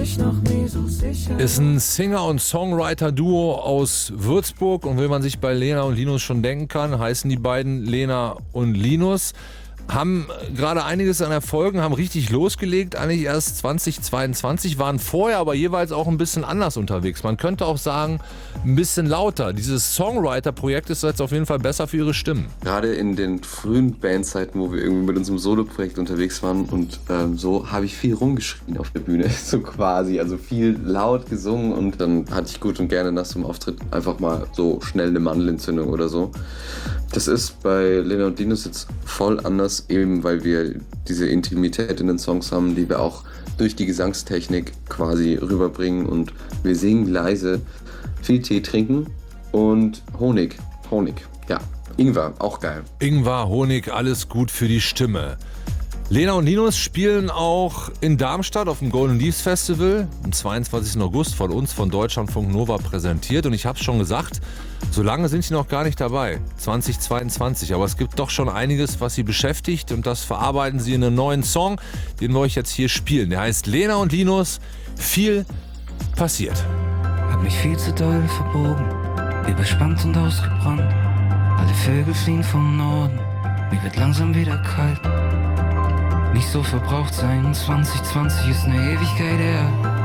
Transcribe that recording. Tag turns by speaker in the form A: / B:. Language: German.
A: Ist ein Singer- und Songwriter-Duo aus Würzburg, und wenn man sich bei Lena und Linus schon denken kann, heißen die beiden Lena und Linus. Haben gerade einiges an Erfolgen, haben richtig losgelegt, eigentlich erst 2022, waren vorher aber jeweils auch ein bisschen anders unterwegs. Man könnte auch sagen, ein bisschen lauter. Dieses Songwriter-Projekt ist jetzt auf jeden Fall besser für ihre Stimmen.
B: Gerade in den frühen Bandzeiten, wo wir irgendwie mit unserem Solo-Projekt unterwegs waren und so, habe ich viel rumgeschrien auf der Bühne, so quasi, also viel laut gesungen, und dann hatte ich gut und gerne nach so einem Auftritt einfach mal so schnell eine Mandelentzündung oder so. Das ist bei Lena und Linus jetzt voll anders, eben weil wir diese Intimität in den Songs haben, die wir auch durch die Gesangstechnik quasi rüberbringen, und wir singen leise, viel Tee trinken und Honig, ja. Ingwer, auch geil.
A: Ingwer, Honig, alles gut für die Stimme. Lena und Linus spielen auch in Darmstadt auf dem Golden Leaves Festival am 22. August von uns, von Deutschlandfunk Nova präsentiert. Und ich habe es schon gesagt, so lange sind sie noch gar nicht dabei, 2022. Aber es gibt doch schon einiges, was sie beschäftigt, und das verarbeiten sie in einem neuen Song, den wir euch jetzt hier spielen. Der heißt Lena und Linus, viel passiert.
C: Hab mich viel zu doll verbogen, überspannt und ausgebrannt. Alle Vögel fliehen vom Norden, mir wird langsam wieder kalt. Nicht so verbraucht sein, 2020 ist eine Ewigkeit her.